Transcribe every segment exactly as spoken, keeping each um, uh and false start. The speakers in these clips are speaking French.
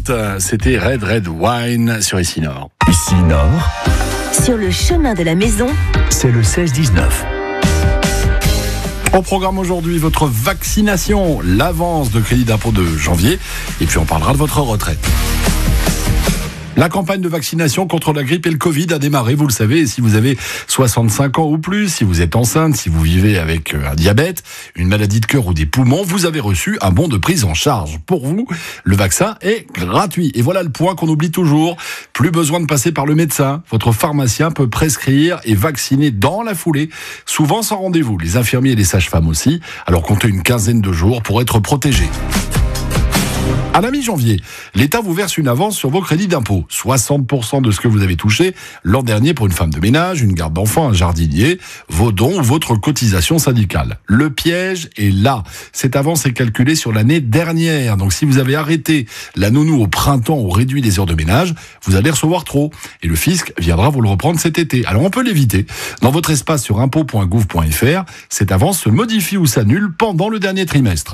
trente, c'était Red Red Wine sur Ici Nord. Ici Nord, sur le chemin de la maison, c'est le seize dix-neuf. Au programme aujourd'hui, votre vaccination, l'avance de crédit d'impôt de janvier, et puis on parlera de votre retraite. La campagne de vaccination contre la grippe et le Covid a démarré, vous le savez, et si vous avez soixante-cinq ans ou plus, si vous êtes enceinte, si vous vivez avec un diabète, une maladie de cœur ou des poumons, vous avez reçu un bon de prise en charge. Pour vous, le vaccin est gratuit. Et voilà le point qu'on oublie toujours. Plus besoin de passer par le médecin. Votre pharmacien peut prescrire et vacciner dans la foulée, souvent sans rendez-vous. Les infirmiers et les sages-femmes aussi. Alors comptez une quinzaine de jours pour être protégés. À la mi-janvier, l'État vous verse une avance sur vos crédits d'impôt. soixante pour cent de ce que vous avez touché l'an dernier pour une femme de ménage, une garde d'enfants, un jardinier, vos dons ou votre cotisation syndicale. Le piège est là. Cette avance est calculée sur l'année dernière. Donc si vous avez arrêté la nounou au printemps ou réduit les heures de ménage, vous allez recevoir trop. Et le fisc viendra vous le reprendre cet été. Alors on peut l'éviter. Dans votre espace sur impôt point gouv point fr, cette avance se modifie ou s'annule pendant le dernier trimestre.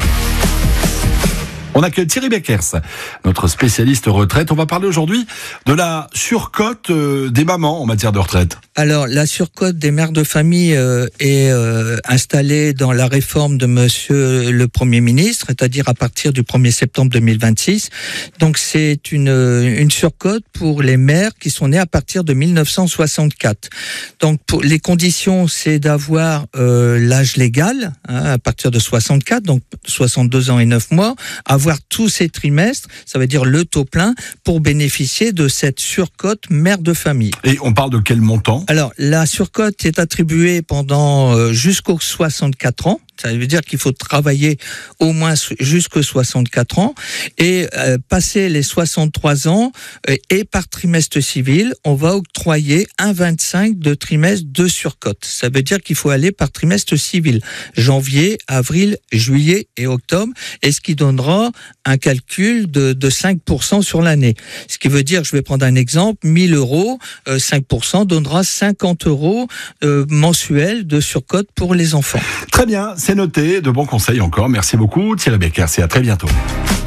On accueille Thierry Beckers, notre spécialiste retraite. On va parler aujourd'hui de la surcote des mamans en matière de retraite. Alors, la surcote des mères de famille euh, est euh, installée dans la réforme de Monsieur le Premier ministre, c'est-à-dire à partir du premier septembre deux mille vingt-six. Donc, c'est une, une surcote pour les mères qui sont nées à partir de mille neuf cent soixante-quatre. Donc, pour les conditions, c'est d'avoir euh, l'âge légal hein, à partir de soixante-quatre, donc soixante-deux ans et neuf mois, avoir tous ces trimestres, ça veut dire le taux plein, pour bénéficier de cette surcote mère de famille. Et on parle de quel montant ? Alors, la surcote est attribuée pendant euh, jusqu'aux soixante-quatre ans. Ça veut dire qu'il faut travailler au moins jusqu'à soixante-quatre ans et euh, passer les soixante-trois ans euh, et par trimestre civil, on va octroyer un virgule vingt-cinq de trimestre de surcote. Ça veut dire qu'il faut aller par trimestre civil, janvier, avril, juillet et octobre, et ce qui donnera un calcul de, de cinq pour cent sur l'année. Ce qui veut dire, je vais prendre un exemple, mille euros, euh, cinq pour cent donnera cinquante euros euh, mensuels de surcote pour les enfants. Très bien, c'est noté. De bons conseils encore. Merci beaucoup Thierry Beckers et à très bientôt.